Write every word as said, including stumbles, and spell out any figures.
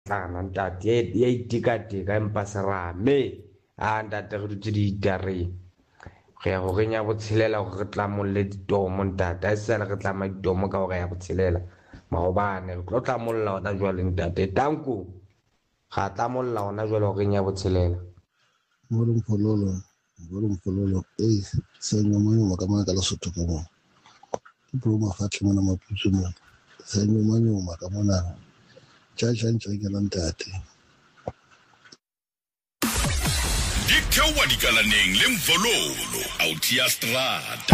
tlana ntate ya itika-tika empa serame a ntate re dutse diitareng re ya go renya botshelela gore re tlamolle ditomo ntate a sale re tlama ditomo ka gore ya botshelela maobane re tlo tlamolla ona jwale ntate tanko ga tlamolla ona jwale go renya botshelela Moro mpololo moro mpololo eh senyo manyo makama ka Lesotho ka mo ke pro mafatlhe mona maputso mo senyo manyo makama na cha cha ntse ke la ntate Dikewa dikalaneng le mvololo out ya strata